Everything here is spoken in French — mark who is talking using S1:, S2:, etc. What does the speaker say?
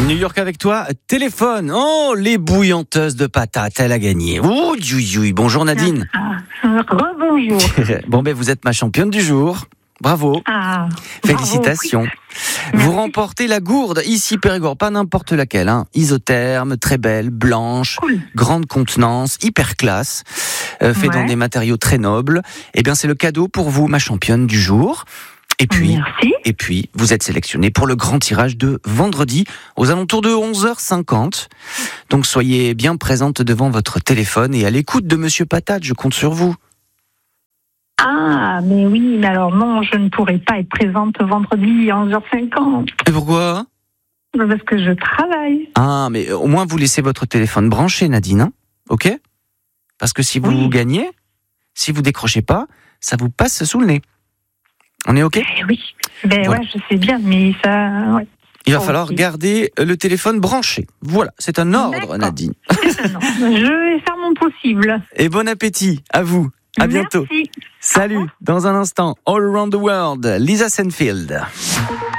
S1: New York avec toi, téléphone. Oh, les bouillanteuses de patates, elle a gagné. Ouh, bonjour Nadine.
S2: Rebonjour.
S1: Bon, vous êtes ma championne du jour. Bravo. Félicitations.
S2: Bravo.
S1: Vous remportez la gourde, ici Périgord, pas n'importe laquelle, isotherme, très belle, blanche,
S2: Cool.
S1: grande contenance, hyper classe, fait dans des matériaux très nobles. Eh bien, c'est le cadeau pour vous, ma championne du jour.
S2: Merci.
S1: Et puis, vous êtes sélectionné pour le grand tirage de vendredi aux alentours de 11h50. Donc, soyez bien présente devant votre téléphone et à l'écoute de Monsieur Patate, je compte sur vous.
S2: Mais oui, mais alors non, je ne pourrai pas être présente vendredi à 11h50.
S1: Et pourquoi ?
S2: Parce que je travaille.
S1: Mais au moins, vous laissez votre téléphone branché, Nadine, ok ? Parce que si vous gagnez, si vous décrochez pas, ça vous passe sous le nez. On est ok ?
S2: Oui, voilà. Ouais, je sais bien, mais ça... Ouais.
S1: Il va falloir garder le téléphone branché. Voilà, c'est un ordre,
S2: D'accord.
S1: Nadine.
S2: Je vais faire mon possible.
S1: Et bon appétit à vous. À bientôt.
S2: Merci.
S1: Salut. Dans un instant, All Around the World, Lisa Senfield.